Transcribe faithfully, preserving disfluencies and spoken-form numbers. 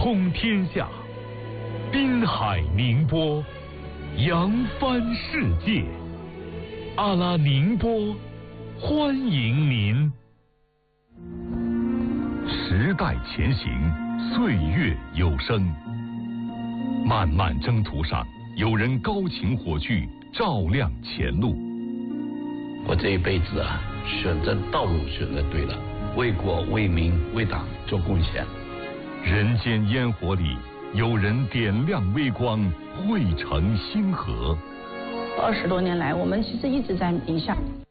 通天下，滨海宁波，扬帆世界。阿拉宁波，欢迎您。时代前行，岁月有声。漫漫征途上，有人高擎火炬，照亮前路。 我这一辈子啊，选择道路选择对了，为国为民为党做贡献。 人间烟火里，有人点亮微光，汇成星河。 二十多年来，我们其实一直在影响